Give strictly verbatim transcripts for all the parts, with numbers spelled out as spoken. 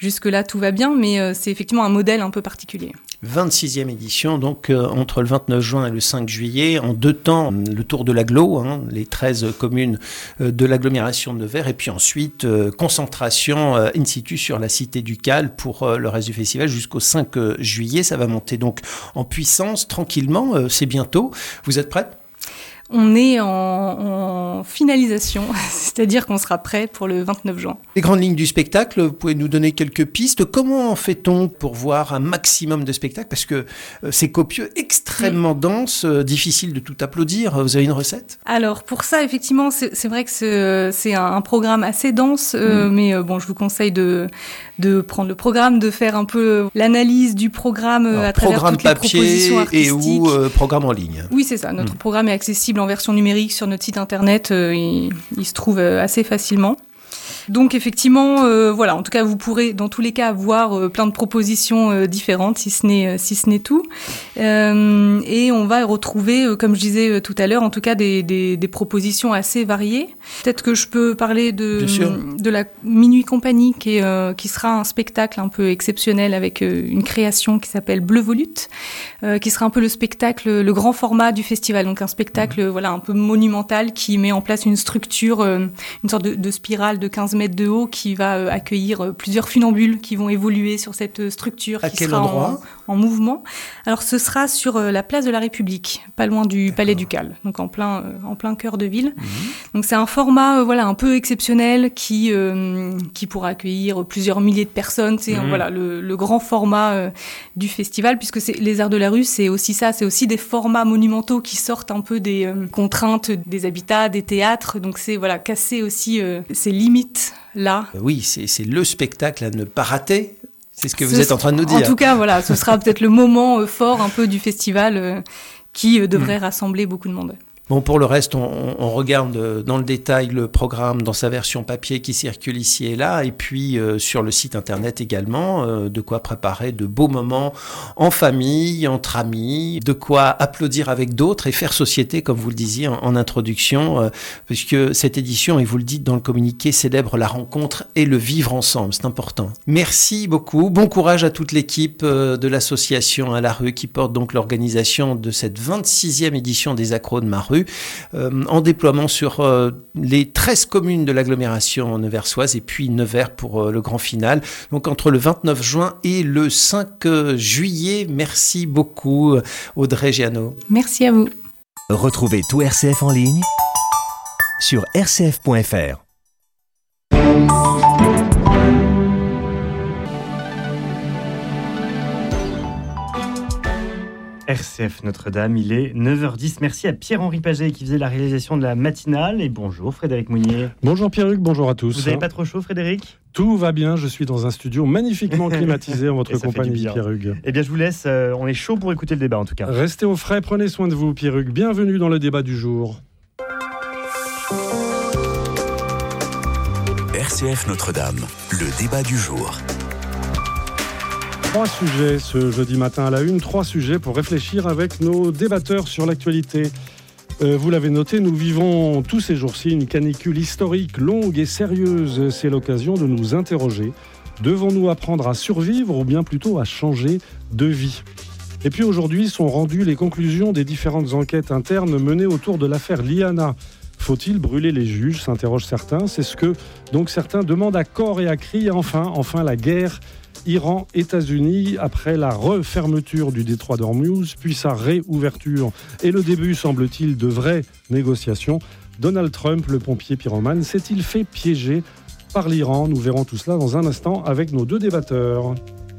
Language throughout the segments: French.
jusque-là, tout va bien, mais euh, c'est effectivement un modèle un peu particulier. vingt-sixième édition, donc euh, entre le vingt-neuf juin et le cinq juillet, en deux temps, le tour de l'agglo, hein, les treize communes euh, de l'agglomération de Nevers, et puis ensuite, euh, concentration euh, in situ sur la cité du Cal pour euh, le reste du festival jusqu'au cinq juillet. Ça va monter donc en puissance, tranquillement, euh, c'est bientôt. Vous êtes prête ? On est en, en finalisation, c'est-à-dire qu'on sera prêt pour le vingt-neuf juin. Les grandes lignes du spectacle, vous pouvez nous donner quelques pistes. Comment fait-on pour voir un maximum de spectacles ? Parce que euh, c'est copieux, extrêmement mmh. dense, euh, difficile de tout applaudir. Vous avez une recette ? Alors pour ça, effectivement, c'est, c'est vrai que c'est, c'est un, un programme assez dense, euh, mmh. mais euh, bon, je vous conseille de, de prendre le programme, de faire un peu l'analyse du programme Alors, à travers toutes les propositions artistiques. Programme papier et ou euh, programme en ligne. Oui, c'est ça. Notre mmh. programme est accessible en version numérique sur notre site internet, euh, il, il se trouve euh, assez facilement. Donc effectivement, euh, voilà, en tout cas, vous pourrez dans tous les cas avoir euh, plein de propositions euh, différentes, si ce n'est, euh, si ce n'est tout. Euh, et on va retrouver, euh, comme je disais euh, tout à l'heure, en tout cas des, des, des propositions assez variées. Peut-être que je peux parler de, de la Minuit Compagnie, qui, est, euh, qui sera un spectacle un peu exceptionnel avec euh, une création qui s'appelle Bleu Volute, euh, qui sera un peu le spectacle, le grand format du festival. Donc un spectacle, mmh. voilà, un peu monumental qui met en place une structure, euh, une sorte de, de spirale de quinze mètres de haut qui va euh, accueillir euh, plusieurs funambules qui vont évoluer sur cette euh, structure à qui quel sera endroit en, en mouvement. Alors ce sera sur euh, la place de la République, pas loin du D'accord. Palais du Cal, donc en plein, euh, en plein cœur de ville. Mmh. Donc c'est un format euh, voilà, un peu exceptionnel qui, euh, qui pourra accueillir plusieurs milliers de personnes. C'est mmh. voilà, le, le grand format euh, du festival, puisque c'est, les Arts de la rue, c'est aussi ça, c'est aussi des formats monumentaux qui sortent un peu des euh, contraintes des habitats, des théâtres. Donc c'est voilà, casser aussi euh, ces limites là. Oui, c'est, c'est le spectacle à ne pas rater. C'est ce que ce vous êtes en train de nous dire. En tout cas, voilà, ce sera peut-être le moment euh, fort un peu du festival euh, qui euh, devrait mmh. rassembler beaucoup de monde. Bon, pour le reste, on, on regarde dans le détail le programme dans sa version papier qui circule ici et là, et puis euh, sur le site internet également, euh, de quoi préparer de beaux moments en famille, entre amis, de quoi applaudir avec d'autres et faire société, comme vous le disiez en, en introduction, euh, puisque cette édition, et vous le dites dans le communiqué, célèbre la rencontre et le vivre ensemble, c'est important. Merci beaucoup, bon courage à toute l'équipe euh, de l'association à la rue qui porte donc l'organisation de cette vingt-sixième édition des Accros de Marru. Euh, en déploiement sur euh, les treize communes de l'agglomération neversoise et puis Nevers pour euh, le grand final. Donc entre le vingt-neuf juin et le cinq juillet. Merci beaucoup Audrey Giano. Merci à vous. Retrouvez tout R C F en ligne sur r c f point f r. R C F Notre-Dame, il est neuf heures dix. Merci à Pierre-Henri Paget qui faisait la réalisation de la matinale. Et bonjour Frédéric Mounier. Bonjour Pierre-Hugues, bonjour à tous. Vous n'avez pas trop chaud Frédéric ? Tout va bien, je suis dans un studio magnifiquement climatisé en votre compagnie Pierre-Hugues. Eh bien je vous laisse, euh, on est chaud pour écouter le débat en tout cas. Restez au frais, prenez soin de vous Pierre-Hugues. Bienvenue dans le débat du jour. R C F Notre-Dame, le débat du jour. Trois sujets ce jeudi matin à la une, trois sujets pour réfléchir avec nos débatteurs sur l'actualité. Euh, vous l'avez noté, nous vivons tous ces jours-ci une canicule historique, longue et sérieuse. C'est l'occasion de nous interroger. Devons-nous apprendre à survivre ou bien plutôt à changer de vie ? Et puis aujourd'hui sont rendues les conclusions des différentes enquêtes internes menées autour de l'affaire Liana. Faut-il brûler les juges, s'interrogent certains. C'est ce que donc certains demandent à corps et à cri. Enfin, enfin la guerre Iran-États-Unis, après la refermeture du détroit d'Ormuz, puis sa réouverture et le début, semble-t-il, de vraies négociations, Donald Trump, le pompier pyromane, s'est-il fait piéger par l'Iran ? Nous verrons tout cela dans un instant avec nos deux débatteurs.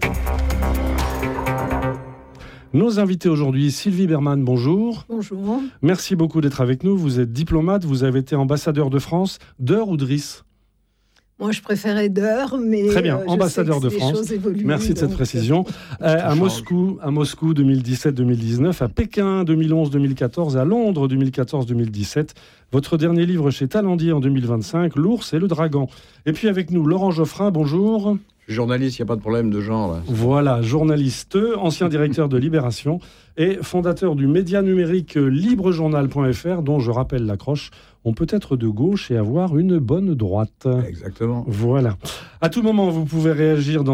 Nos invités aujourd'hui, Sylvie Berman, bonjour. Bonjour. Merci beaucoup d'être avec nous. Vous êtes diplomate, vous avez été ambassadeur de France, d'Eur ou d'Riss ? Moi, je préférais d'heure, mais très bien, euh, ambassadeur de France. Merci de cette précision. Euh, à Moscou, à Moscou deux mille dix-sept deux mille dix-neuf, à Pékin deux mille onze deux mille quatorze, à Londres deux mille quatorze deux mille dix-sept. Votre dernier livre chez Talendier en deux mille vingt-cinq, L'ours et le dragon. Et puis avec nous, Laurent Geoffrin, bonjour. Je suis journaliste, il n'y a pas de problème de genre. Là. Voilà, journaliste, ancien directeur de Libération et fondateur du média numérique librejournal point f r, dont je rappelle l'accroche. On peut être de gauche et avoir une bonne droite. Exactement. Voilà. À tout moment, vous pouvez réagir dans